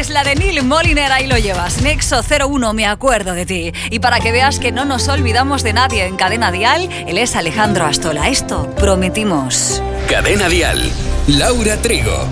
Pues la de Neil Moliner, ahí lo llevas. Nexo 01, me acuerdo de ti. Y para que veas que no nos olvidamos de nadie en Cadena Dial, él es Alejandro Astola. Esto prometimos. Cadena Dial, Laura Trigo.